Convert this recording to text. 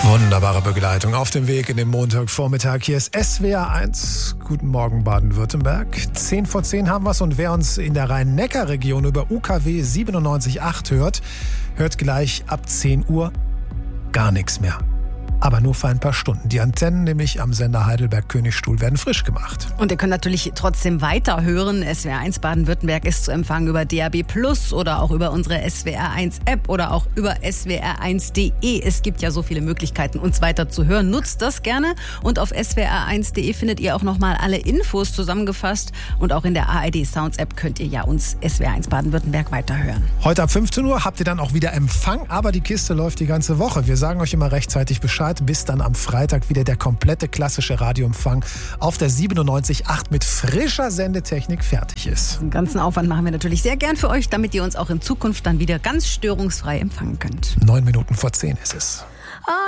Wunderbare Begleitung auf dem Weg in den Montagvormittag. Hier ist SWR 1. Guten Morgen Baden-Württemberg. 10:10 haben wir es, und wer uns in der Rhein-Neckar-Region über UKW 97.8 hört gleich ab 10 Uhr gar nichts mehr. Aber nur für ein paar Stunden. Die Antennen nämlich am Sender Heidelberg-Königstuhl werden frisch gemacht. Und ihr könnt natürlich trotzdem weiter hören. SWR 1 Baden-Württemberg ist zu empfangen über DAB+ oder auch über unsere SWR 1 App oder auch über swr1.de. Es gibt ja so viele Möglichkeiten, uns weiter zu hören. Nutzt das gerne. Und auf swr1.de findet ihr auch nochmal alle Infos zusammengefasst. Und auch in der ARD Sounds App könnt ihr ja uns SWR 1 Baden-Württemberg weiterhören. Heute ab 15 Uhr habt ihr dann auch wieder Empfang, aber die Kiste läuft die ganze Woche. Wir sagen euch immer rechtzeitig Bescheid, bis dann am Freitag wieder der komplette klassische Radioempfang auf der 97.8 mit frischer Sendetechnik fertig ist. Den ganzen Aufwand machen wir natürlich sehr gern für euch, damit ihr uns auch in Zukunft dann wieder ganz störungsfrei empfangen könnt. 9 Minuten vor 10 ist es.